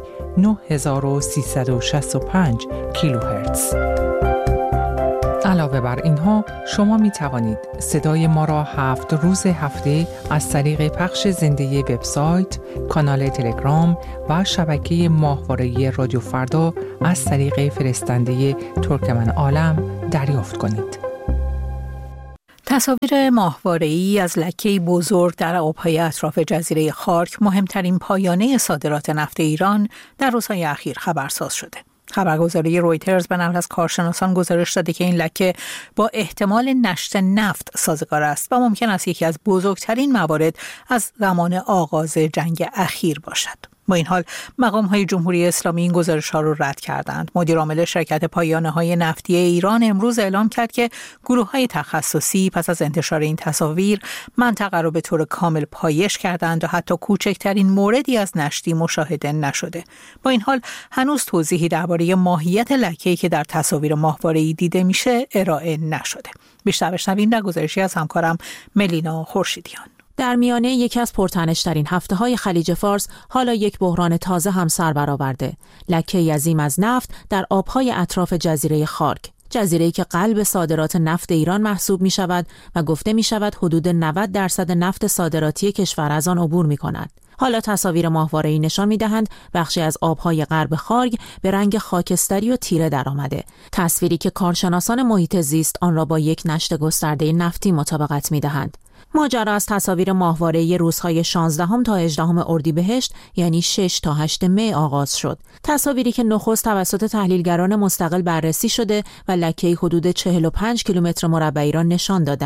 9365 کیلوهرتز. علاوه بر اینها شما می توانید صدای ما را 7 روز هفته از طریق پخش زنده وبسایت، کانال تلگرام و شبکه ماهواره‌ای رادیو فردا از طریق فرستنده ترکمن عالم دریافت کنید. تصاویر ماهواره‌ای از لکه‌ای بزرگ در آب‌های اطراف جزیره خارک، مهمترین پایانه صادرات نفت ایران، در روزهای اخیر خبرساز شده. خبرگزاری رویترز به نقل از کارشناسان گزارش داده که این لکه با احتمال نشت نفت سازگار است و ممکن است یکی از بزرگترین موارد از زمان آغاز جنگ اخیر باشد. با این حال مقام‌های جمهوری اسلامی این گزارش‌ها را رد کردند. مدیر عامل شرکت پایانه‌های نفتی ایران امروز اعلام کرد که گروه‌های تخصصی پس از انتشار این تصاویر منطقه را به طور کامل پایش کردند و حتی کوچکترین موردی از نشتی مشاهده نشده. با این حال هنوز توضیحی درباره ماهیت لکه‌ای که در تصاویر ماهواره‌ای دیده میشه ارائه نشده. بیشتر بشنویم در گزارشی از همکارم ملینا خورشیدیان. در میانه یکی از پرتنش‌ترین هفته‌های خلیج فارس حالا یک بحران تازه هم سر برآورده. لکه‌ای عظیم از نفت در آب‌های اطراف جزیره خارک، جزیره‌ای که قلب صادرات نفت ایران محسوب می‌شود و گفته می‌شود حدود 90% نفت صادراتی کشور از آن عبور می‌کند. حالا تصاویر ماهواره‌ای نشان می‌دهند بخشی از آب‌های غرب خارک به رنگ خاکستری و تیره درآمده. تصویری که کارشناسان محیط زیست آن را با یک نشت گسترده نفتی مطابقت می‌دهند. ماجرا از تصاویر ماهواره‌ای روزهای 16 تا 18 اردیبهشت یعنی 6 تا 8 می آغاز شد. تصاویری که نخست توسط تحلیلگران مستقل بررسی شده و لکه‌ای حدود 45 کیلومتر مربعی را نشان دادند.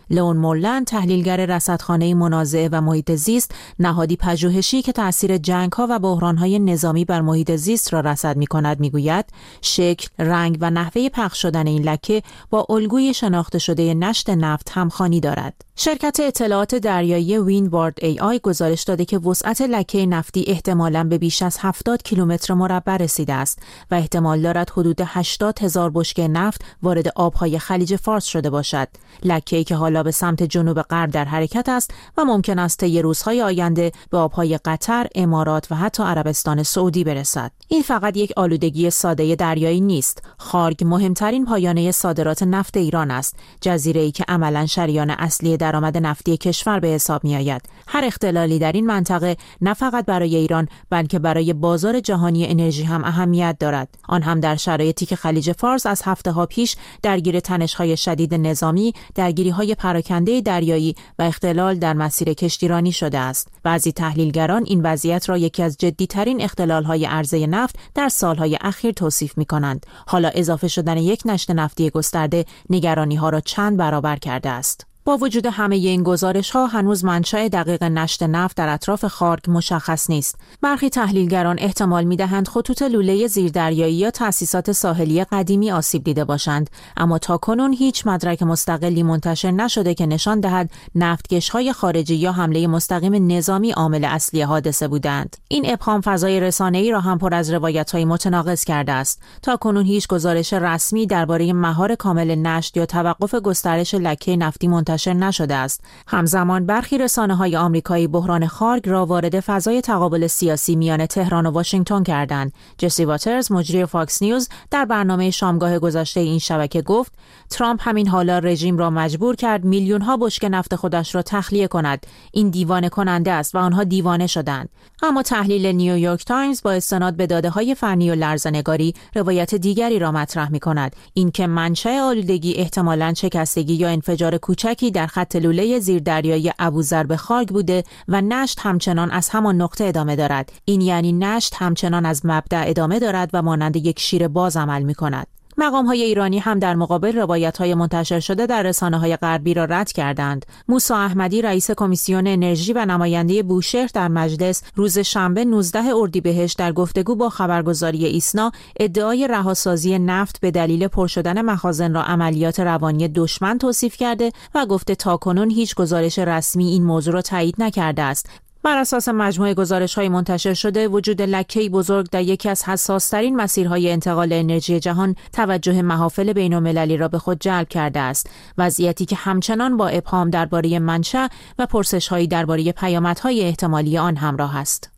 لئون مورلند، تحلیلگر رصدخانه منازعه و محیط زیست، نهادی پژوهشی که تأثیر جنگ‌ها و بحران‌های نظامی بر محیط زیست را رصد می‌کند، می‌گوید شکل، رنگ و نحوه پخش شدن این لکه با الگوی شناخته شده نشت نفت همخوانی دارد. شرکت اطلاعات دریایی ویندوارد AI گزارش داده که وسعت لکه نفتی احتمالاً به بیش از 70 کیلومتر مربع رسیده است و احتمال دارد حدود 80,000 بشکه نفت وارد آبهای خلیج فارس شده باشد. لکه‌ای که حالا به سمت جنوب غرب در حرکت است و ممکن است طی روزهای آینده به آبهای قطر، امارات و حتی عربستان سعودی برسد. این فقط یک آلودگی ساده دریایی نیست. خارگ مهمترین پایانه صادرات نفت ایران است، جزیره‌ای که عملاً شریان اصلی درآمد نفتی کشور به حساب می‌آید. هر اختلالی در این منطقه نه فقط برای ایران بلکه برای بازار جهانی انرژی هم اهمیت دارد. آن هم در شرایطی که خلیج فارس از هفته‌ها پیش درگیر تنش‌های شدید نظامی، درگیری‌های پراکنده دریایی و اختلال در مسیر کشتیرانی شده است. بعضی تحلیلگران این وضعیت را یکی از جدی‌ترین اختلال‌های عرضه نفت در سال‌های اخیر توصیف می‌کنند. حالا اضافه شدن یک نشت نفتی گسترده نگرانی‌ها را چند برابر کرده است. با وجود همه این گزارش‌ها هنوز منشأ دقیق نشت نفت در اطراف خارگ مشخص نیست. برخی تحلیلگران احتمال می‌دهند خطوط لوله زیردریایی یا تأسیسات ساحلی قدیمی آسیب دیده باشند، اما تاکنون هیچ مدرک مستقلی منتشر نشده که نشان دهد نفتکش‌های خارجی یا حمله مستقیم نظامی عامل اصلی حادثه بودند. این ابهام فضای رسانه‌ای را هم پر از روایت‌های متناقض کرده است. تاکنون هیچ گزارش رسمی درباره مهار کامل نشت یا توقف گسترش لکه نفتی منتشر نشده است. همزمان برخی رسانه‌های آمریکایی بحران خارگ را وارد فضای تقابل سیاسی میان تهران و واشنگتن کردند. جسی واترز، مجری فاکس نیوز، در برنامه شامگاه گذشته این شبکه گفت ترامپ همین حالا رژیم را مجبور کرد میلیون‌ها بشکه نفت خودش را تخلیه کند. این دیوانه کننده است و آنها دیوانه شدند. اما تحلیل نیویورک تایمز با استناد به داده‌های فنی و لرزه‌نگاری روایت دیگری را مطرح می‌کند، اینکه منشأ آلودگی احتمالاً شکستگی یا انفجار کوچکی در خط لوله زیردریایی ابوذر به خارگ بوده و نشت همچنان از همان نقطه ادامه دارد. این یعنی نشت همچنان از مبدأ ادامه دارد و مانند یک شیر باز عمل می‌کند. مقام‌های ایرانی هم در مقابل روایت‌های منتشر شده در رسانه‌های غربی را رد کردند. موسی احمدی، رئیس کمیسیون انرژی و نماینده بوشهر در مجلس، روز شنبه 19 اردیبهشت در گفتگو با خبرگزاری ایسنا ادعای رهاسازی نفت به دلیل پر شدن مخازن را عملیات روانی دشمن توصیف کرده و گفته تاکنون هیچ گزارش رسمی این موضوع را تایید نکرده است. بر اساس مجموعه گزارش‌های منتشر شده، وجود لکه‌ای بزرگ در یکی از حساس‌ترین مسیرهای انتقال انرژی جهان توجه محافل بین‌المللی را به خود جلب کرده است. وضعیتی که همچنان با ابهام درباره منشأ و پرسش‌هایی درباره پیامدهای احتمالی آن همراه است.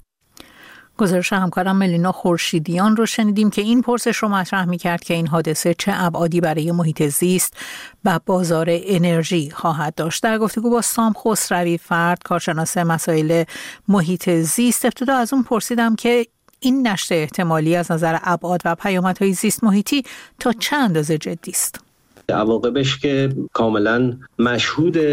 گزارش همکارم ملینا خورشیدیان رو شنیدیم که این پرسش رو مطرح می‌کرد که این حادثه چه ابعادی برای محیط زیست و بازار انرژی خواهد داشت. در گفتگو با سام خسروی فرد، کارشناس مسائل محیط زیست، ابتدا از اون پرسیدم که این نشت احتمالی از نظر ابعاد و پیامدهای زیست محیطی تا چه اندازه جدی است؟ عواقبش که کاملا مشهوده.